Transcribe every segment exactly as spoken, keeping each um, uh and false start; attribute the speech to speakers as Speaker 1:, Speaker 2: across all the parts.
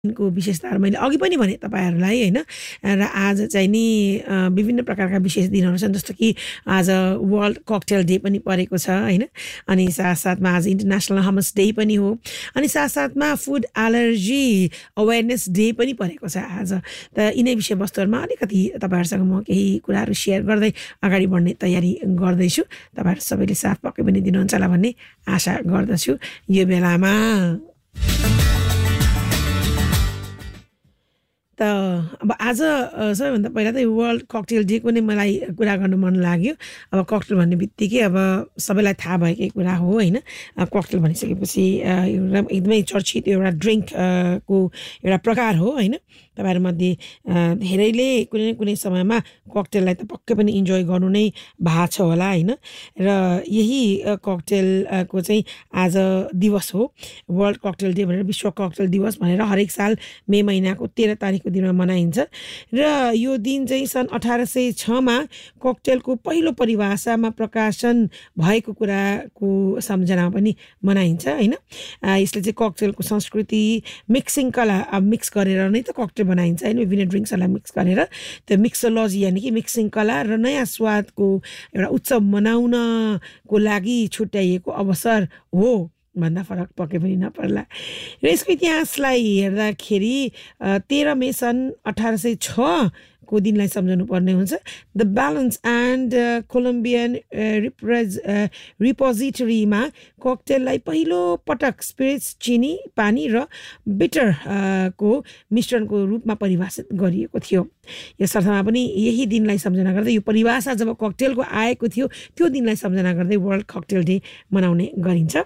Speaker 1: को विशेषताहरू मैले अघि पनि भने तपाईहरुलाई हैन र आज चाहिँ नि विभिन्न प्रकारका विशेष दिनहरू छन् जस्तो कि आज वर्ल्ड ककटेल डे पनि परेको छ हैन अनि साथसाथमा आज इन्टरनेशनल हमस डे पनि हो अनि साथसाथमा फुड एलर्जी अवेयरनेस डे पनि परेको छ आज त यिनै विषयवस्तुहरुमा अलिकति तपाईहरुसँग म केही कुराहरू शेयर गर्दै अगाडि बढ्ने तयारी गर्दै छु तपाईहरु सबैले साथ पक्कै पनि दिनुहुन्छ होला भन्ने आशा गर्दछु यो बेलामा त अब आज सबैभन्दा पहिला त वर्ल्ड ककटेल डे को नै मलाई कुरा गर्न मन लाग्यो अब ककटेल भन्ने बित्तिकै अब सबैलाई थाहा भएकै कुरा हो हैन ककटेल भनिसकेपछि एउटा एकदमै चर्चित एउटा ड्रिंक को एउटा प्रकार हो हैन तपाईहरु मध्ये धेरैले कुनै न कुनै समयमा ककटेललाई त पक्कै पनि इन्जोय गर्नु नै भएको छ होला हैन र यही ककटेल को चाहिँ आज दिवस हो वर्ल्ड ककटेल डे भनेर विश्व ककटेल दिवस भनेर हरेक साल मे महिनाको तेह्र तारिखको दिनमा मनाइन्छ र यो दिन चाहिँ सन् अठार सय छ मा ककटेलको पहिलो परिभाषामा प्रकाशन भएको कुराको सम्झनामा पनि मनाइन्छ हैन यसले चाहिँ ककटेलको संस्कृति मिक्सिङ कला मिक्स गरेर नै त ककटेल बनाइन्छ हैन विभिन्न ड्रिंक्सहरुलाई मिक्स गरेर त्यो मिक्सोलोजी यानी कि मिक्सिङ कला र नयाँ स्वादको एउटा उत्सव मनाउनको लागि छुट्याइएको अवसर हो भन्दा फरक पक्कै पनि नपर्ला र यसको इतिहासलाई हेर्दाखेरि तेह्र मे सन् अठार सय छ को दिनलाई सम्झनु पर्ने हुन्छ द ब्यालेन्स एन्ड कोलम्बियन रिप्रेज रिपोजिटरीमा ककटेललाई पहिलो पटक स्पिरिट्स चिनी पानी र बिटर को मिश्रणको रूपमा परिभाषित गरिएको थियो यस अर्थमा पनि यही दिनलाई सम्झना गर्दै यो परिभाषा जब ककटेलको आएको थियो त्यो दिनलाई सम्झना गर्दै वर्ल्ड ककटेल डे मनाउने गरिन्छ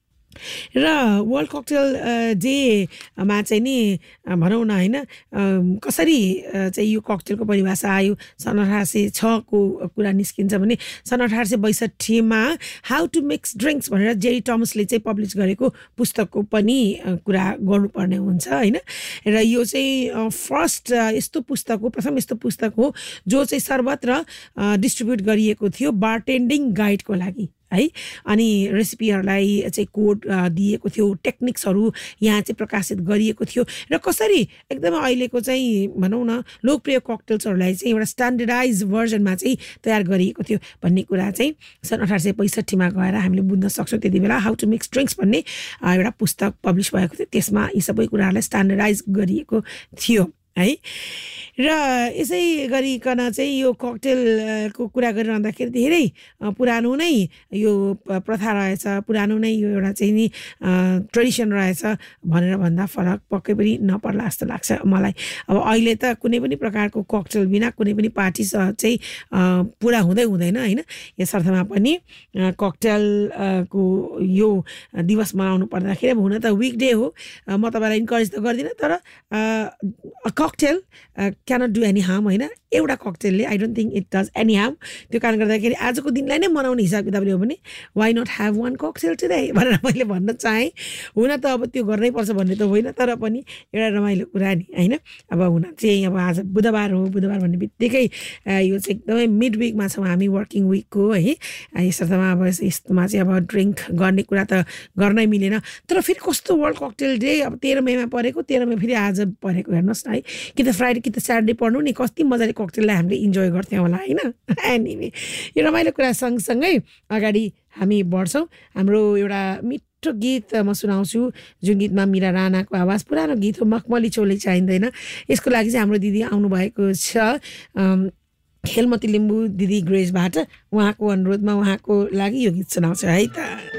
Speaker 1: र वर्ल्ड ककटेल डे मा चाहिँ नि भनौं न हैन कसरी चाहिँ यो ककटेलको परिभाषा आयो सन् अठार सय छ को कुरा निस्किन्छ भने सन् अठार सय बैसठी मा हाउ टु मिक्स ड्रिंक्स भनेर जेरी टमसले चाहिँ पब्लिश गरेको पुस्तकको पनि कुरा गर्नुपर्ने हुन्छ हैन र यो चाहिँ फर्स्ट यस्तो पुस्तक हो प्रथम यस्तो पुस्तक हो जो चाहिँ सर्वत्र डिस्ट्रिब्युट गरिएको थियो बारटेन्डिङ गाइडको लागि है अनि रेसिपीहरुलाई चाहिँ कोड दिएको थियो टेक्निक्सहरु यहाँ चाहिँ प्रकाशित गरिएको थियो र कसरी एकदम अहिलेको चाहिँ भनौं न लोकप्रिय ककटेल्सहरुलाई चाहिँ एउटा स्ट्यान्डर्डाइज भर्जनमा चाहिँ तयार गरिएको थियो भन्ने कुरा चाहिँ सन् अठार सय बैसठी मा गएर हामीले बुझ्न सक्छौं त्यतिबेला हाउ टु मिक्स ड्रिंक्स भन्ने एउटा पुस्तक पब्लिश भएको थियो त्यसमा यी सबै कुराहरुलाई स्ट्यान्डर्डाइज गरिएको थियो है र यसै गरिकन चाहिँ यो ककटेलको कुरा गरिरहँदाखेरि धेरै पुरानो नै यो प्रथा रहेछ पुरानो नै यो एउटा चाहिँ नि ट्रेडिसन रहेछ भनेर भन्दा फरक पक्कै पनि नपर्ला जस्तो लाग्छ मलाई अब अहिले त कुनै पनि प्रकारको ककटेल बिना कुनै पनि पार्टी चाहिँ पूरा हुँदै हुँदैन हैन यस अर्थमा पनि ककटेल को यो दिवस मनाउनु पर्दाखेरि अब हुन त वीकडे हो म तपाईलाई इन्करेज त गर्दिन तर cocktail cannot do any harm हैन एउटा ककटेलले I don't think it does any harm त्यो कारण गर्दाखेरि आजको दिनलाई नै मनाउने हिसाब किताबले हो भने why not have one cocktail today भनेर मैले भन्न चाहे हुन त अब त्यो गर्नै पर्छ भन्ने त होइन तर पनि एउटा रमाइलो कुरा नि हैन अब हुन चाहिँ अब आज बुधबार हो बुधबार भन्ने बित्तिकै यो चाहिँ एकदमै मिड वीकमा छौं हामी वर्किङ वीकको है यस अर्थमा अब यस्तोमा चाहिँ अब ड्रिंक गर्ने कुरा त गर्नै मिलेन तर फेरि कस्तो वर्ल्ड ककटेल डे अब तेह्र मे मा परेको तेह्र मे फेरि आज परेको हेर्नुस् न है कि त फ्राइडे कि त स्याटरडे पर्नु नि कति मजाले ककटेललाई हामीले इन्जोय गर्थ्यौं होला हैन एनीवे यो रमाइलो कुरा सँगसँगै अगाडि हामी बढ्छौं हाम्रो एउटा मिठो गीत म सुनाउँछु जुन गीतमा मीरा राणाको आवाज पुरानो गीत हो मखमली चोली चाहिँदैन यसको लागि चाहिँ हाम्रो दिदी आउनु भएको छ खेलमती लिम्बू दिदी ग्रेजबाट उहाँको अनुरोधमा उहाँको लागि यो गीत सुनाउँछु है त